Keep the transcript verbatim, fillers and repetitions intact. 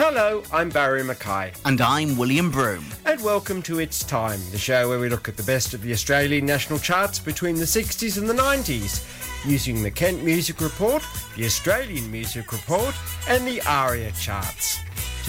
Hello, I'm Barry Mackay. And I'm William Broome. And welcome to It's Time, the show where we look at the best of the Australian national charts between the sixties and the nineties, using the Kent Music Report, the Australian Music Report, and the ARIA charts.